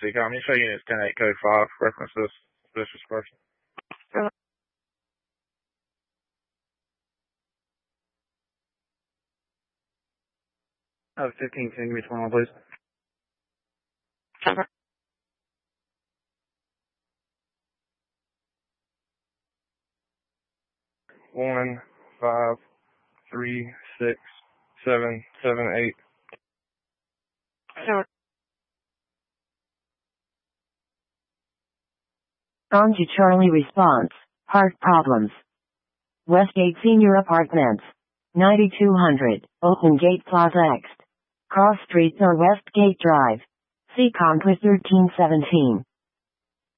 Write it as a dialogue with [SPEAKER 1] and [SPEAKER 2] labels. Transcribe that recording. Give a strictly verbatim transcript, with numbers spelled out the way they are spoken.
[SPEAKER 1] C-Com. You show units ten eight code five, references, suspicious person. Oh, fifteen ten, give me twenty-one, please. One, five, three, six, seven, seven, eight.
[SPEAKER 2] On to Charlie response. Heart problems. Westgate Senior Apartments. ninety-two hundred, Oakland Gate Plaza X. Cross Street or Westgate Drive. C-Com with thirteen seventeen.